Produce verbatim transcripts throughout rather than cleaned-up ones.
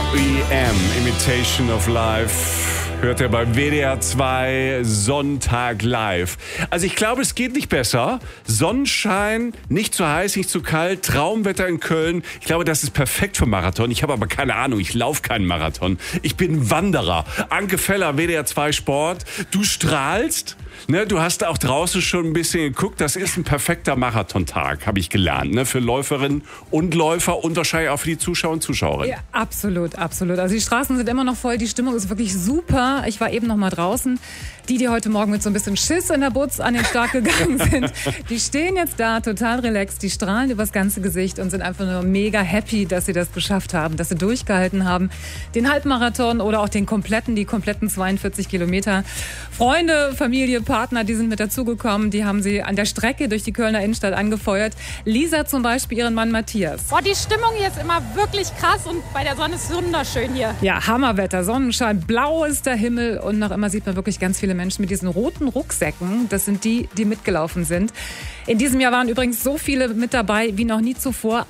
R E M, Imitation of Life, hört ihr beim W D R zwei Sonntag live. Also ich glaube, es geht nicht besser. Sonnenschein, nicht zu heiß, nicht zu kalt, Traumwetter in Köln. Ich glaube, das ist perfekt für Marathon. Ich habe aber keine Ahnung, ich laufe keinen Marathon. Ich bin Wanderer. Anke Feller, W D R zwei Sport. Du strahlst. Ne, du hast auch draußen schon ein bisschen geguckt. Das ist ein perfekter Marathontag, habe ich gelernt. Ne, für Läuferinnen und Läufer und wahrscheinlich auch für die Zuschauer und Zuschauerinnen. Ja, absolut, absolut. Also die Straßen sind immer noch voll, die Stimmung ist wirklich super. Ich war eben noch mal draußen. Die, die heute Morgen mit so ein bisschen Schiss in der Butz an den Start gegangen sind, die stehen jetzt da total relaxed, die strahlen übers ganze Gesicht und sind einfach nur mega happy, dass sie das geschafft haben, dass sie durchgehalten haben. Den Halbmarathon oder auch den kompletten, die kompletten zweiundvierzig Kilometer. Freunde, Familie, Partner, die sind mit dazugekommen, die haben sie an der Strecke durch die Kölner Innenstadt angefeuert. Lisa zum Beispiel, ihren Mann Matthias. Boah, die Stimmung hier ist immer wirklich krass und bei der Sonne ist es wunderschön hier. Ja, Hammerwetter, Sonnenschein, blau ist der Himmel und noch immer sieht man wirklich ganz viele Menschen mit diesen roten Rucksäcken. Das sind die, die mitgelaufen sind. In diesem Jahr waren übrigens so viele mit dabei wie noch nie zuvor.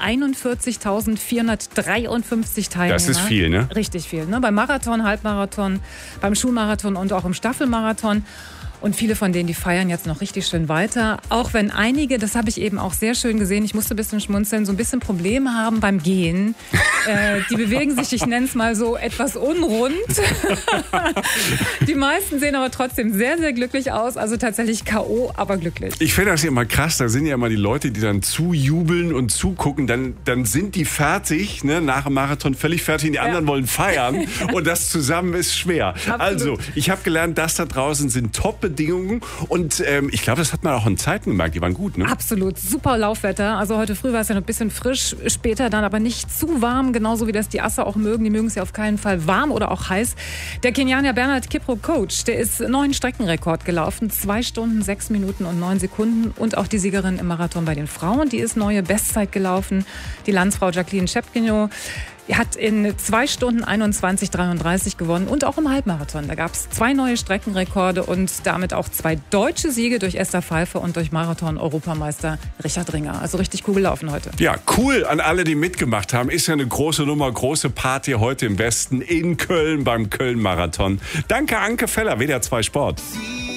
einundvierzigtausendvierhundertdreiundfünfzig Teilnehmer. Das ist viel, ne? Richtig viel, ne? Beim Marathon, Halbmarathon, beim Schulmarathon und auch im Staffelmarathon. Und viele von denen, die feiern jetzt noch richtig schön weiter. Auch wenn einige, das habe ich eben auch sehr schön gesehen, ich musste ein bisschen schmunzeln, so ein bisschen Probleme haben beim Gehen. äh, die bewegen sich, ich nenne es mal so, etwas unrund. Die meisten sehen aber trotzdem sehr, sehr glücklich aus. Also tatsächlich K O, aber glücklich. Ich finde das ja immer krass. Da sind ja immer die Leute, die dann zujubeln und zugucken. Dann, dann sind die fertig, ne, nach dem Marathon völlig fertig. Und die anderen ja. wollen feiern. Und das zusammen ist schwer. Absolut. Also, ich habe gelernt, das da draußen sind top Bedingungen und ähm, ich glaube, das hat man auch in Zeiten gemerkt, die waren gut, ne? Absolut, super Laufwetter. Also heute früh war es ja noch ein bisschen frisch, später dann aber nicht zu warm, genauso wie das die Asse auch mögen. Die mögen es ja auf keinen Fall warm oder auch heiß. Der Kenianer Bernhard Kiprop-Coach, der ist neuen Streckenrekord gelaufen, zwei Stunden, sechs Minuten und neun Sekunden und auch die Siegerin im Marathon bei den Frauen, die ist neue Bestzeit gelaufen, die Landsfrau Jacqueline Chepkenot. Er hat in zwei Stunden einundzwanzig dreiunddreißig gewonnen und auch im Halbmarathon. Da gab es zwei neue Streckenrekorde und damit auch zwei deutsche Siege durch Esther Pfeiffer und durch Marathon-Europameister Richard Ringer. Also richtig cool gelaufen heute. Ja, cool an alle, die mitgemacht haben. Ist ja eine große Nummer, große Party heute im Westen in Köln beim Köln-Marathon. Danke, Anke Feller, W D R zwei Sport.